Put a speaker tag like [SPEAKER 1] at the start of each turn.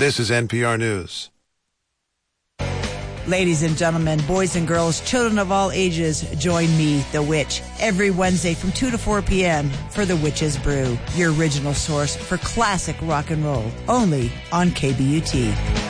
[SPEAKER 1] This is NPR News.
[SPEAKER 2] Ladies and gentlemen, boys and girls, children of all ages, join me, The Witch, every Wednesday from 2 to 4 p.m. for The Witch's Brew, your original source for classic rock and roll, only on KBUT.